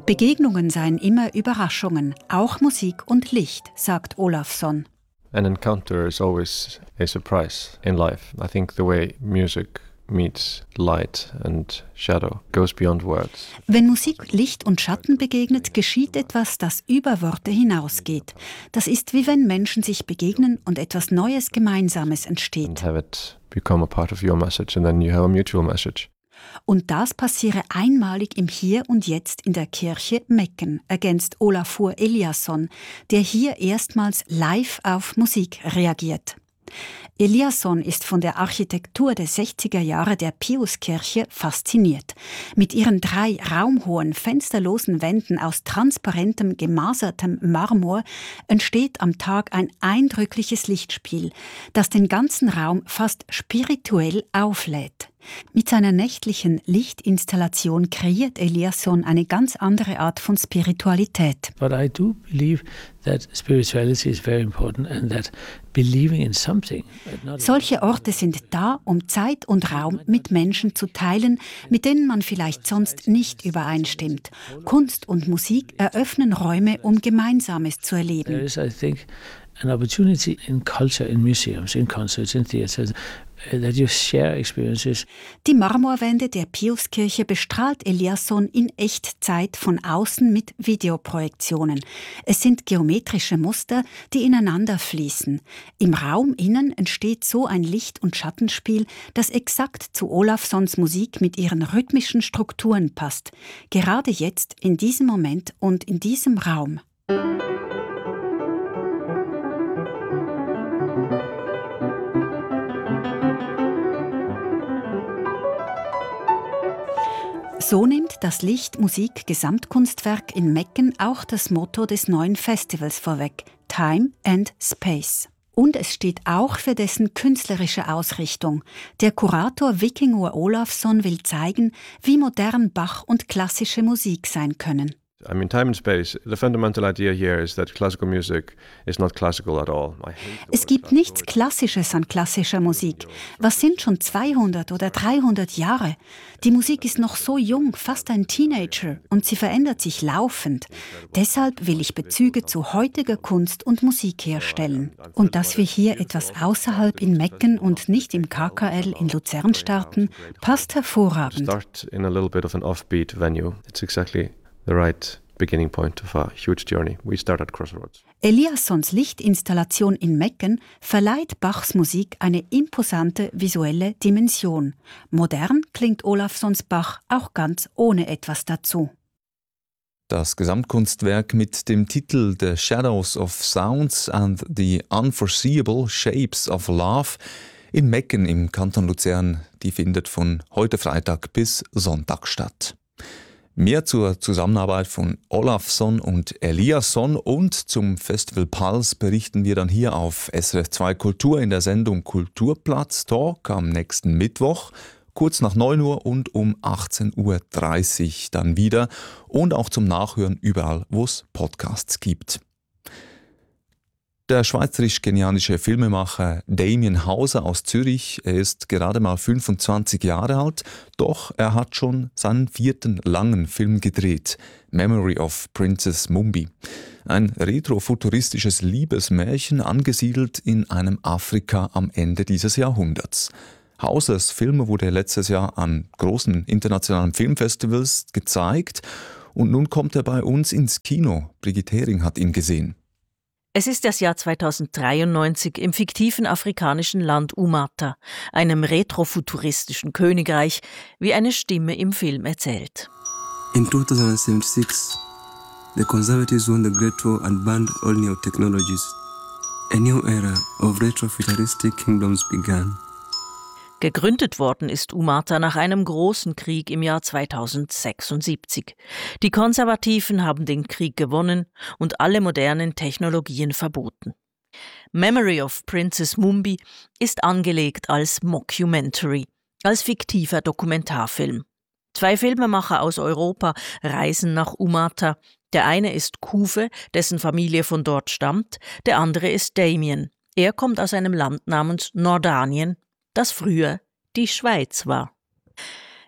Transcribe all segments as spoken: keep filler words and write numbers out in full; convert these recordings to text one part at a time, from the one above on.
Begegnungen seien immer Überraschungen, auch Musik und Licht, sagt Olafsson. An encounter is always a surprise in life. I think the way music meets light and shadow goes beyond words. Wenn Musik Licht und Schatten begegnet, geschieht etwas, das über Worte hinausgeht. Das ist wie wenn Menschen sich begegnen und etwas Neues, Gemeinsames entsteht. And have it become a part of your message and then you have a mutual message. Und das passiere einmalig im Hier und Jetzt in der Kirche Mecken, ergänzt Olafur Eliasson, der hier erstmals live auf Musik reagiert. Eliasson ist von der Architektur der sechziger Jahre der Piuskirche fasziniert. Mit ihren drei raumhohen, fensterlosen Wänden aus transparentem, gemasertem Marmor entsteht am Tag ein eindrückliches Lichtspiel, das den ganzen Raum fast spirituell auflädt. Mit seiner nächtlichen Lichtinstallation kreiert Eliasson eine ganz andere Art von Spiritualität. But I do believe that spirituality is very important and that believing in something. Solche Orte sind da, um Zeit und Raum mit Menschen zu teilen, mit denen man vielleicht sonst nicht übereinstimmt. Kunst und Musik eröffnen Räume, um Gemeinsames zu erleben. There is, I think, an opportunity in culture, in museums, in concerts, in theaters, that you share experiences. Die Marmorwände der Piuskirche bestrahlt Eliasson in Echtzeit von außen mit Videoprojektionen. Es sind geometrische Muster, die ineinander fließen. Im Raum innen entsteht so ein Licht- und Schattenspiel, das exakt zu Olafssons Musik mit ihren rhythmischen Strukturen passt. Gerade jetzt, in diesem Moment und in diesem Raum. So nimmt das Licht-Musik-Gesamtkunstwerk in Mecken auch das Motto des neuen Festivals vorweg: Time and Space. Und es steht auch für dessen künstlerische Ausrichtung. Der Kurator Vikingur Olafsson will zeigen, wie modern Bach und klassische Musik sein können. I mean, time and space, the fundamental idea here is that classical music is not classical at all. Es gibt nichts Klassisches an klassischer Musik. Was sind schon zweihundert oder dreihundert Jahre? Die Musik ist noch so jung, fast ein Teenager, und sie verändert sich laufend. Deshalb will ich Bezüge zu heutiger Kunst und Musik herstellen. Und dass wir hier etwas außerhalb in Mecken und nicht im K K L in Luzern starten, passt hervorragend. Start in a little bit of an offbeat venue. It's exactly the right beginning point of a huge journey. We start at Crossroads. Eliassons Lichtinstallation in Mecken verleiht Bachs Musik eine imposante visuelle Dimension. Modern klingt Olafssons Bach auch ganz ohne etwas dazu. Das Gesamtkunstwerk mit dem Titel The Shadows of Sounds and the Unforeseeable Shapes of Love in Mecken im Kanton Luzern, die findet von heute Freitag bis Sonntag statt. Mehr zur Zusammenarbeit von Olafsson und Eliasson und zum Festival Pulse berichten wir dann hier auf S R F zwei Kultur in der Sendung Kulturplatz Talk am nächsten Mittwoch, kurz nach neun Uhr und um achtzehn Uhr dreißig dann wieder und auch zum Nachhören überall, wo es Podcasts gibt. Der schweizerisch-kenianische Filmemacher Damien Hauser aus Zürich, er ist gerade mal fünfundzwanzig Jahre alt, doch er hat schon seinen vierten langen Film gedreht, Memory of Princess Mumbi. Ein retrofuturistisches Liebesmärchen angesiedelt in einem Afrika am Ende dieses Jahrhunderts. Hausers Film wurde letztes Jahr an großen internationalen Filmfestivals gezeigt und nun kommt er bei uns ins Kino. Brigitte Hering hat ihn gesehen. Es ist das Jahr zweitausenddreiundneunzig im fiktiven afrikanischen Land Umata, einem retrofuturistischen Königreich, wie eine Stimme im Film erzählt. In twenty seventy-six, the Conservatives won the Great War and banned all new technologies. A new era of retrofuturistic kingdoms began. Gegründet worden ist Umata nach einem großen Krieg im Jahr zweitausendsechsundsiebzig. Die Konservativen haben den Krieg gewonnen und alle modernen Technologien verboten. Memory of Princess Mumbi ist angelegt als Mockumentary, als fiktiver Dokumentarfilm. Zwei Filmemacher aus Europa reisen nach Umata. Der eine ist Kufe, dessen Familie von dort stammt, der andere ist Damien. Er kommt aus einem Land namens Nordanien, das früher die Schweiz war.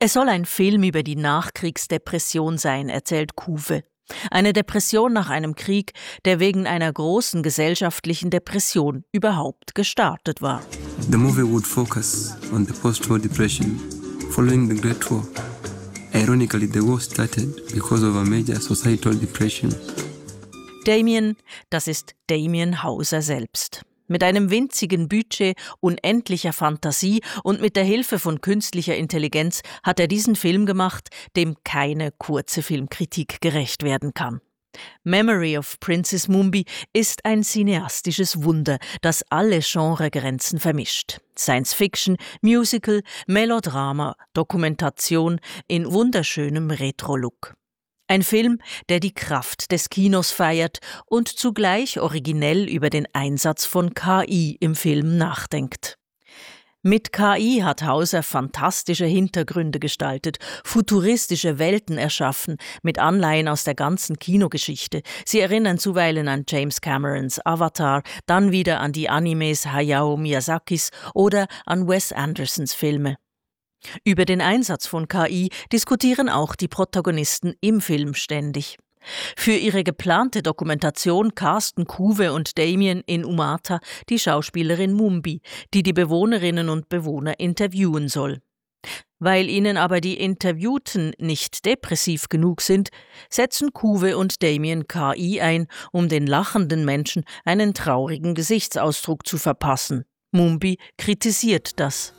Es soll ein Film über die Nachkriegsdepression sein, erzählt Kuwe. Eine Depression nach einem Krieg, der wegen einer großen gesellschaftlichen Depression überhaupt gestartet war. The movie would focus on the post-war depression following the Great War. Ironically, the war started because of a major societal depression. Damien, das ist Damien Hauser selbst. Mit einem winzigen Budget, unendlicher Fantasie und mit der Hilfe von künstlicher Intelligenz hat er diesen Film gemacht, dem keine kurze Filmkritik gerecht werden kann. Memory of Princess Mumbi ist ein cineastisches Wunder, das alle Genregrenzen vermischt. Science-Fiction, Musical, Melodrama, Dokumentation in wunderschönem Retro-Look. Ein Film, der die Kraft des Kinos feiert und zugleich originell über den Einsatz von K I im Film nachdenkt. Mit K I hat Hauser fantastische Hintergründe gestaltet, futuristische Welten erschaffen, mit Anleihen aus der ganzen Kinogeschichte. Sie erinnern zuweilen an James Camerons Avatar, dann wieder an die Animes Hayao Miyazakis oder an Wes Andersons Filme. Über den Einsatz von K I diskutieren auch die Protagonisten im Film ständig. Für ihre geplante Dokumentation casten Kuwe und Damien in Umata die Schauspielerin Mumbi, die die Bewohnerinnen und Bewohner interviewen soll. Weil ihnen aber die Interviewten nicht depressiv genug sind, setzen Kuwe und Damien K I ein, um den lachenden Menschen einen traurigen Gesichtsausdruck zu verpassen. Mumbi kritisiert das.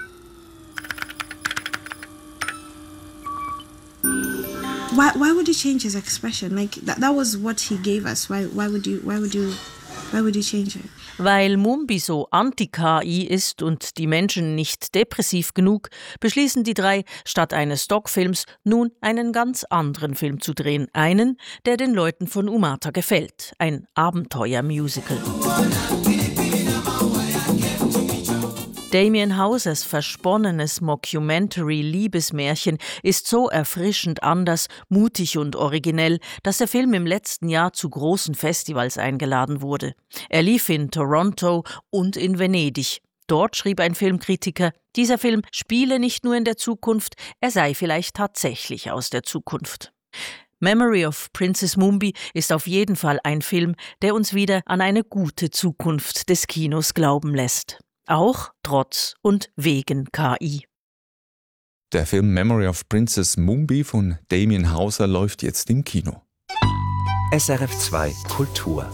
Why, why would you change his expression? Like that, that was what he gave us. Why, why would you, why would you, why would you change it? Weil Mumbi so anti-K I ist und die Menschen nicht depressiv genug, beschließen die drei, statt eines Stockfilms nun einen ganz anderen Film zu drehen. Einen, der den Leuten von Umata gefällt. Ein Abenteuer-Musical. Damien Hausers versponnenes Mockumentary-Liebesmärchen ist so erfrischend anders, mutig und originell, dass der Film im letzten Jahr zu großen Festivals eingeladen wurde. Er lief in Toronto und in Venedig. Dort schrieb ein Filmkritiker, dieser Film spiele nicht nur in der Zukunft, er sei vielleicht tatsächlich aus der Zukunft. Memory of Princess Mumbi ist auf jeden Fall ein Film, der uns wieder an eine gute Zukunft des Kinos glauben lässt. Auch trotz und wegen K I. Der Film Memory of Princess Mumbi von Damien Hauser läuft jetzt im Kino. S R F zwei Kultur.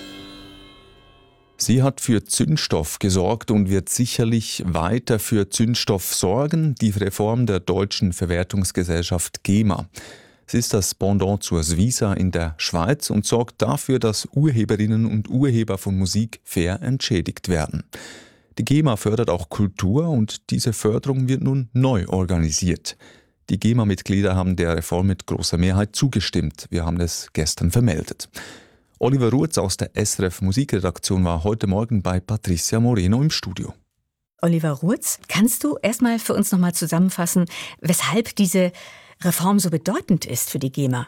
Sie hat für Zündstoff gesorgt und wird sicherlich weiter für Zündstoff sorgen, die Reform der deutschen Verwertungsgesellschaft GEMA. Sie ist das Pendant zur Svisa in der Schweiz und sorgt dafür, dass Urheberinnen und Urheber von Musik fair entschädigt werden. Die GEMA fördert auch Kultur und diese Förderung wird nun neu organisiert. Die GEMA-Mitglieder haben der Reform mit großer Mehrheit zugestimmt. Wir haben es gestern vermeldet. Oliver Ruetz aus der S R F Musikredaktion war heute Morgen bei Patricia Moreno im Studio. Oliver Ruetz, kannst du erstmal für uns nochmal zusammenfassen, weshalb diese Reform so bedeutend ist für die GEMA?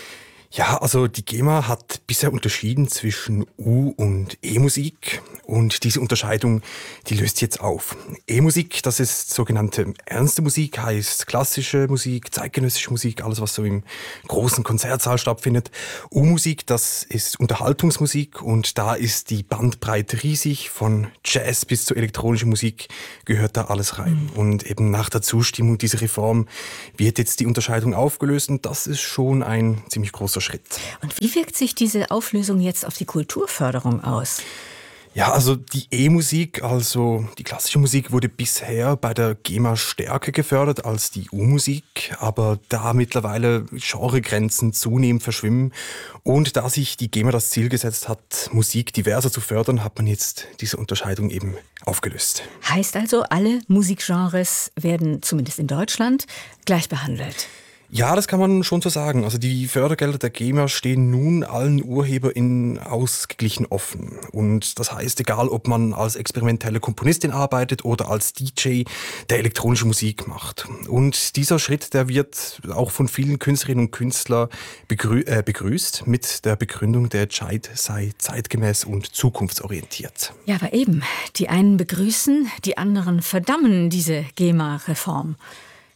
Ja, also die GEMA hat bisher unterschieden zwischen U- und E-Musik und diese Unterscheidung, die löst jetzt auf. E-Musik, das ist sogenannte ernste Musik, heißt klassische Musik, zeitgenössische Musik, alles was so im großen Konzertsaal stattfindet. U-Musik, das ist Unterhaltungsmusik und da ist die Bandbreite riesig, von Jazz bis zur elektronischen Musik gehört da alles rein. Mhm. Und eben nach der Zustimmung dieser Reform wird jetzt die Unterscheidung aufgelöst und das ist schon ein ziemlich großer Schritt. Und wie wirkt sich diese Auflösung jetzt auf die Kulturförderung aus? Ja, also die E-Musik, also die klassische Musik, wurde bisher bei der GEMA stärker gefördert als die U-Musik, aber da mittlerweile Genregrenzen zunehmend verschwimmen und da sich die GEMA das Ziel gesetzt hat, Musik diverser zu fördern, hat man jetzt diese Unterscheidung eben aufgelöst. Heißt also, alle Musikgenres werden zumindest in Deutschland gleich behandelt? Ja, das kann man schon so sagen. Also die Fördergelder der GEMA stehen nun allen UrheberInnen ausgeglichen offen. Und das heißt, egal ob man als experimentelle Komponistin arbeitet oder als D J, der elektronische Musik macht. Und dieser Schritt, der wird auch von vielen Künstlerinnen und Künstlern begrü- äh, begrüßt mit der Begründung, der Entscheid sei zeitgemäß und zukunftsorientiert. Ja, aber eben, die einen begrüßen, die anderen verdammen diese GEMA-Reform.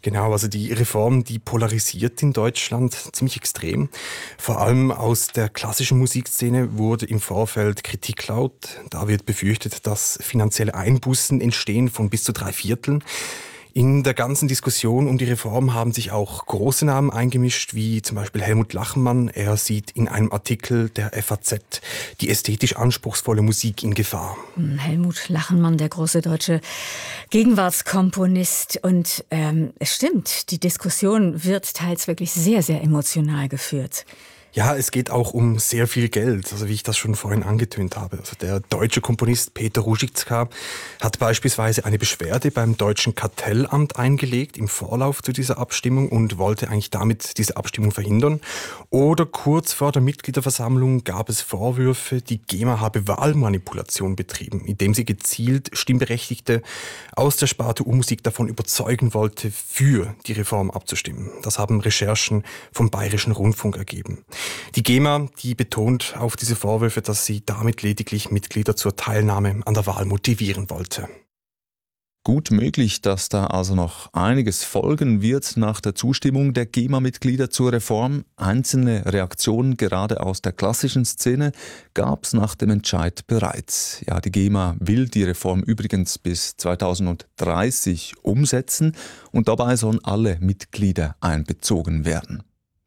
Genau, also die Reform, die polarisiert in Deutschland ziemlich extrem. Vor allem aus der klassischen Musikszene wurde im Vorfeld Kritik laut. Da wird befürchtet, dass finanzielle Einbußen entstehen von bis zu drei Vierteln. In der ganzen Diskussion um die Reform haben sich auch große Namen eingemischt, wie zum Beispiel Helmut Lachenmann. Er sieht in einem Artikel der F A Z die ästhetisch anspruchsvolle Musik in Gefahr. Helmut Lachenmann, der große deutsche Gegenwartskomponist. Und ähm, es stimmt, die Diskussion wird teils wirklich sehr, sehr emotional geführt. Ja, es geht auch um sehr viel Geld, also wie ich das schon vorhin angetönt habe. Also der deutsche Komponist Peter Ruzicka hat beispielsweise eine Beschwerde beim Deutschen Kartellamt eingelegt im Vorlauf zu dieser Abstimmung und wollte eigentlich damit diese Abstimmung verhindern. Oder kurz vor der Mitgliederversammlung gab es Vorwürfe, die GEMA habe Wahlmanipulation betrieben, indem sie gezielt Stimmberechtigte aus der Sparte U-Musik davon überzeugen wollte, für die Reform abzustimmen. Das haben Recherchen vom Bayerischen Rundfunk ergeben. Die GEMA, die betont auf diese Vorwürfe, dass sie damit lediglich Mitglieder zur Teilnahme an der Wahl motivieren wollte. Gut möglich, dass da also noch einiges folgen wird nach der Zustimmung der GEMA-Mitglieder zur Reform. Einzelne Reaktionen gerade aus der klassischen Szene gab es nach dem Entscheid bereits. Ja, die GEMA will die Reform übrigens bis zweitausenddreißig umsetzen und dabei sollen alle Mitglieder einbezogen werden.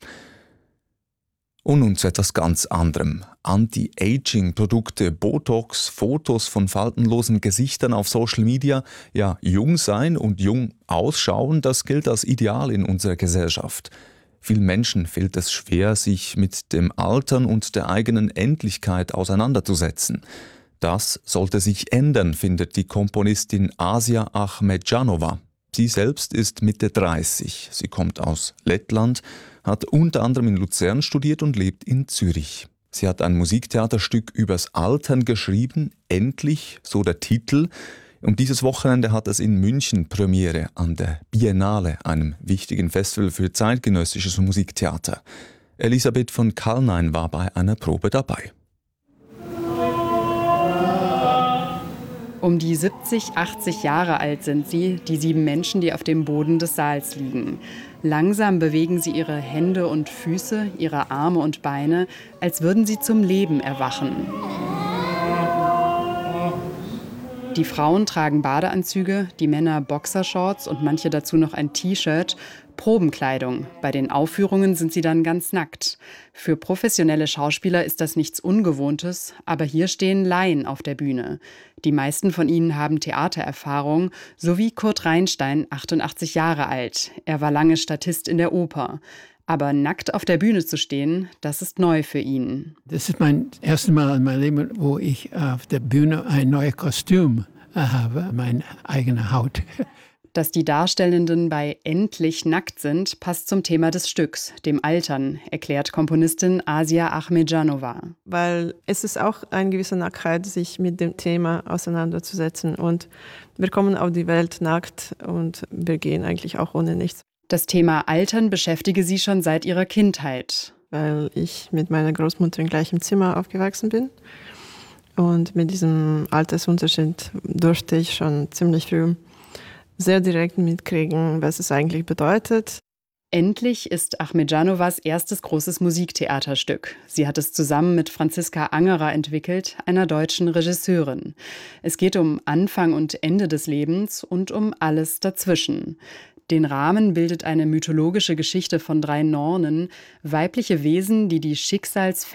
Und nun zu etwas ganz anderem. Anti-Aging-Produkte, Botox, Fotos von faltenlosen Gesichtern auf Social Media. Ja, jung sein und jung ausschauen, das gilt als Ideal in unserer Gesellschaft. Vielen Menschen fällt es schwer, sich mit dem Altern und der eigenen Endlichkeit auseinanderzusetzen. Das sollte sich ändern, findet die Komponistin Asia Achmedjanova. Sie selbst ist Mitte dreißig. Sie kommt aus Lettland, hat unter anderem in Luzern studiert und lebt in Zürich. Sie hat ein Musiktheaterstück übers Altern geschrieben, Endlich, so der Titel. Und dieses Wochenende hat es in München Premiere an der Biennale, einem wichtigen Festival für zeitgenössisches Musiktheater. Elisabeth von Kallnein war bei einer Probe dabei. Um die siebzig, achtzig Jahre alt sind sie, die sieben Menschen, die auf dem Boden des Saals liegen. Langsam bewegen sie ihre Hände und Füße, ihre Arme und Beine, als würden sie zum Leben erwachen. Die Frauen tragen Badeanzüge, die Männer Boxershorts und manche dazu noch ein T-Shirt. Probenkleidung. Bei den Aufführungen sind sie dann ganz nackt. Für professionelle Schauspieler ist das nichts Ungewohntes, aber hier stehen Laien auf der Bühne. Die meisten von ihnen haben Theatererfahrung, so wie Kurt Reinstein, achtundachtzig Jahre alt. Er war lange Statist in der Oper. Aber nackt auf der Bühne zu stehen, das ist neu für ihn. Das ist mein erstes Mal in meinem Leben, wo ich auf der Bühne ein neues Kostüm habe, meine eigene Haut. Dass die Darstellenden bei Endlich nackt sind, passt zum Thema des Stücks, dem Altern, erklärt Komponistin Asia Achmedjanova. Weil es ist auch eine gewisse Nacktheit, sich mit dem Thema auseinanderzusetzen. Und wir kommen auf die Welt nackt und wir gehen eigentlich auch ohne nichts. Das Thema Altern beschäftige sie schon seit ihrer Kindheit. Weil ich mit meiner Großmutter im gleichen Zimmer aufgewachsen bin. Und mit diesem Altersunterschied durfte ich schon ziemlich früh sehr direkt mitkriegen, was es eigentlich bedeutet. Endlich ist Achmedjanovas erstes großes Musiktheaterstück. Sie hat es zusammen mit Franziska Angerer entwickelt, einer deutschen Regisseurin. Es geht um Anfang und Ende des Lebens und um alles dazwischen. Den Rahmen bildet eine mythologische Geschichte von drei Nornen, weibliche Wesen, die die Schicksals